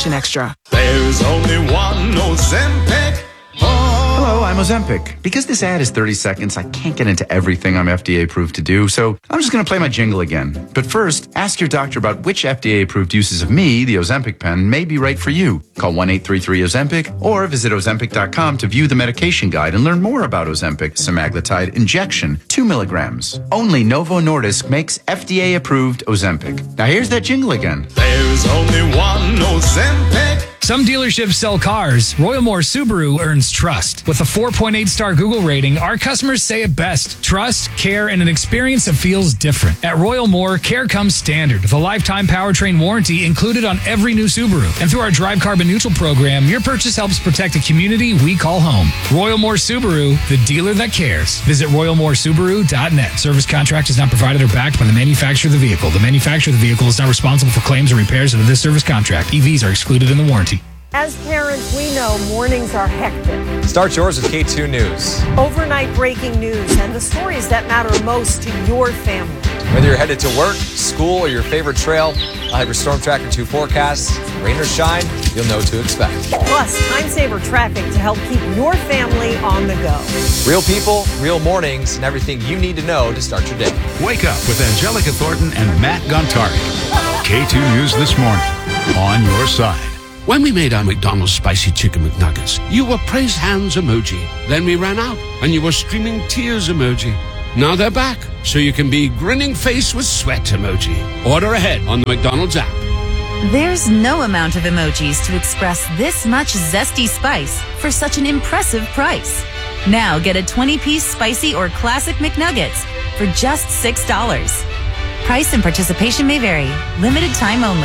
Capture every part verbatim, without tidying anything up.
Nutrition Extra. There's only one Ozempic. Hello, I'm Ozempic. Because this ad is thirty seconds, I can't get into everything I'm F D A approved to do, so I'm just going to play my jingle again. But first, ask your doctor about which F D A approved uses of me, the Ozempic pen, may be right for you. Call one eight three three Ozempic or visit Ozempic dot com to view the medication guide and learn more about Ozempic semaglutide injection, two milligrams. Only Novo Nordisk makes F D A approved Ozempic. Now here's that jingle again. There's only one Ozempic. Some dealerships sell cars. Royal Moore Subaru earns trust. With a four point eight star Google rating, our customers say it best. Trust, care, and an experience that feels different. At Royal Moore, care comes standard with a lifetime powertrain warranty included on every new Subaru. And through our Drive Carbon Neutral program, your purchase helps protect a community we call home. Royal Moore Subaru, the dealer that cares. Visit royal moore subaru dot net. Service contract is not provided or backed by the manufacturer of the vehicle. The manufacturer of the vehicle is not responsible for claims or repairs under this service contract. E Vs are excluded in the warranty. As parents, we know mornings are hectic. Start yours with K two News. Overnight breaking news and the stories that matter most to your family. Whether you're headed to work, school, or your favorite trail, I'll have your Storm Tracker two forecasts. Rain or shine, you'll know what to expect. Plus, time-saver traffic to help keep your family on the go. Real people, real mornings, and everything you need to know to start your day. Wake up with Angelica Thornton and Matt Gontari. K two News This Morning. On your side. When we made our McDonald's Spicy Chicken McNuggets, you were praise hands emoji. Then we ran out, and you were streaming tears emoji. Now they're back, so you can be grinning face with sweat emoji. Order ahead on the McDonald's app. There's no amount of emojis to express this much zesty spice for such an impressive price. Now get a twenty-piece spicy or classic McNuggets for just six dollars. Price and participation may vary. Limited time only.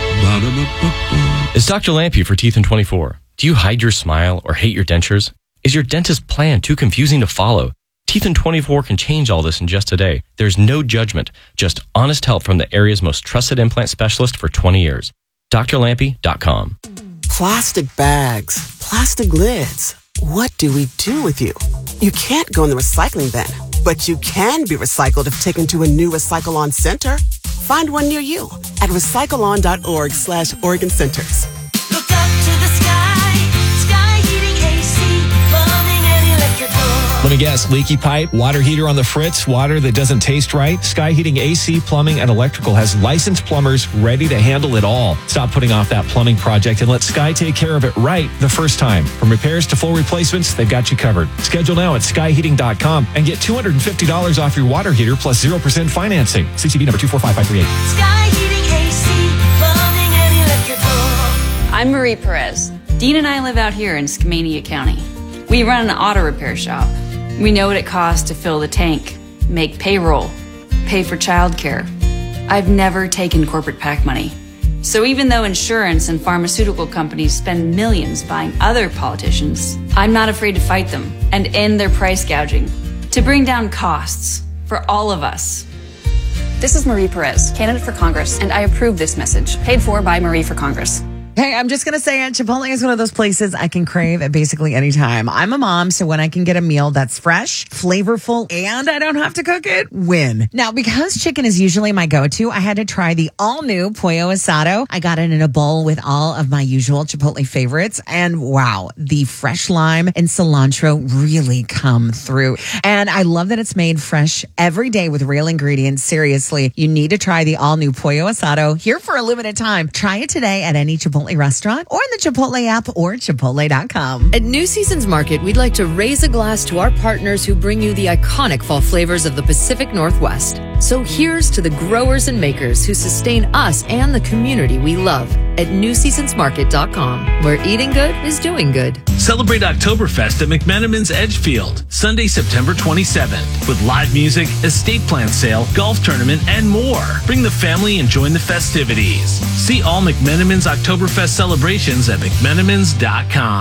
It's Doctor Lampy for Teeth in twenty-four. Do you hide your smile or hate your dentures? Is your dentist's plan too confusing to follow? Teeth in twenty-four can change all this in just a day. There's no judgment, just honest help from the area's most trusted implant specialist for twenty years. D R lampy dot com. Plastic bags, plastic lids. What do we do with you? You can't go in the recycling bin, but you can be recycled if taken to a new Recycle-On center. Find one near you at recycleon.org slash Oregon Centers. Look up to the sky, sky heating A C, plumbing and electrical. Let me guess, leaky pipe, water heater on the fritz, water that doesn't taste right? Sky Heating A C, Plumbing, and Electrical has licensed plumbers ready to handle it all. Stop putting off that plumbing project and let Sky take care of it right the first time. From repairs to full replacements, they've got you covered. Schedule now at sky heating dot com and get two hundred fifty dollars off your water heater plus zero percent financing. C C B number two four five five three eight. Sky Heating A C, plumbing and electrical. I'm Marie Perez. Dean and I live out here in Skamania County. We run an auto repair shop. We know what it costs to fill the tank, make payroll, pay for childcare. I've never taken corporate PAC money. So even though insurance and pharmaceutical companies spend millions buying other politicians, I'm not afraid to fight them and end their price gouging to bring down costs for all of us. This is Marie Perez, candidate for Congress, and I approve this message, paid for by Marie for Congress. Hey, I'm just going to say it. Chipotle is one of those places I can crave at basically any time. I'm a mom, so when I can get a meal that's fresh, flavorful, and I don't have to cook it, win. Now, because chicken is usually my go-to, I had to try the all-new Pollo Asado. I got it in a bowl with all of my usual Chipotle favorites, and wow, the fresh lime and cilantro really come through. And I love that it's made fresh every day with real ingredients. Seriously, you need to try the all-new Pollo Asado here for a limited time. Try it today at any Chipotle restaurant or in the Chipotle app or chipotle dot com. At New Seasons Market, we'd like to raise a glass to our partners who bring you the iconic fall flavors of the Pacific Northwest. So here's to the growers and makers who sustain us and the community we love at new seasons market dot com, where eating good is doing good. Celebrate Oktoberfest at McMenamins Edgefield, Sunday, September twenty-seventh, with live music, estate plant sale, golf tournament, and more. Bring the family and join the festivities. See all McMenamins Oktoberfest celebrations at mcmenamins dot com.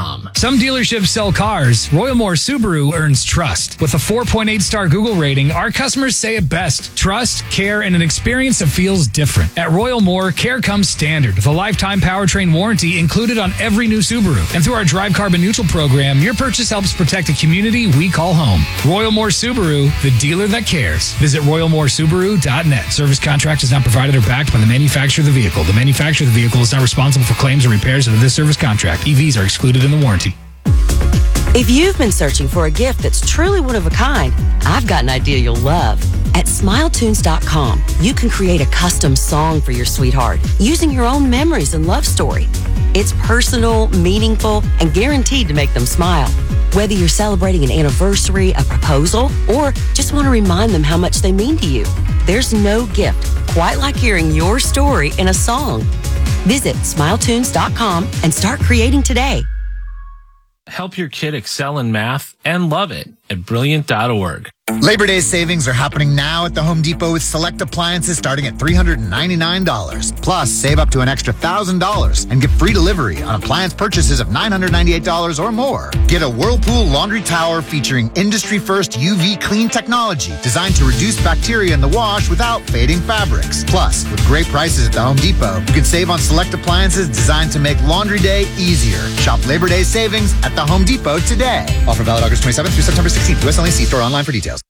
Some dealerships sell cars. Royal Moore Subaru earns trust. With a four point eight star Google rating, our customers say it best. Trust, care, and an experience that feels different. At Royal Moore, care comes standard with a lifetime powertrain warranty included on every new Subaru. And through our Drive Carbon Neutral program, your purchase helps protect a community we call home. Royal Moore Subaru, the dealer that cares. Visit royal moore subaru dot net. Service contract is not provided or backed by the manufacturer of the vehicle. The manufacturer of the vehicle is not responsible for claims or repairs under this service contract. E Vs are excluded in the warranty. If you've been searching for a gift that's truly one of a kind, I've got an idea you'll love. At smile tunes dot com, you can create a custom song for your sweetheart using your own memories and love story. It's personal, meaningful, and guaranteed to make them smile. Whether you're celebrating an anniversary, a proposal, or just want to remind them how much they mean to you, there's no gift quite like hearing your story in a song. Visit smile tunes dot com and start creating today. Help your kid excel in math and love it at brilliant dot org. Labor Day savings are happening now at the Home Depot with select appliances starting at three hundred ninety-nine dollars. Plus, save up to an extra one thousand dollars and get free delivery on appliance purchases of nine hundred ninety-eight dollars or more. Get a Whirlpool laundry tower featuring industry-first U V clean technology designed to reduce bacteria in the wash without fading fabrics. Plus, with great prices at the Home Depot, you can save on select appliances designed to make laundry day easier. Shop Labor Day savings at the Home Depot today. Offer valid August twenty-seventh through September sixteenth. U S only. See store online for details.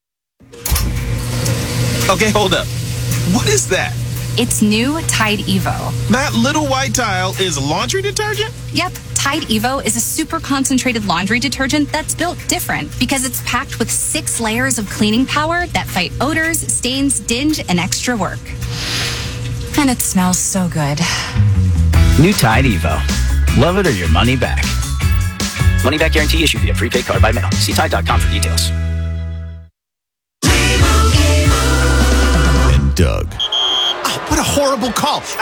Okay, hold up. What is that? It's new Tide Evo. That little white tile is laundry detergent? Yep, Tide Evo is a super concentrated laundry detergent that's built different because it's packed with six layers of cleaning power that fight odors, stains, dinge, and extra work. And it smells so good. New Tide Evo. Love it or your money back. Money back guarantee issued via prepaid card by mail. See Tide dot com for details. And Doug. Oh, what a horrible call.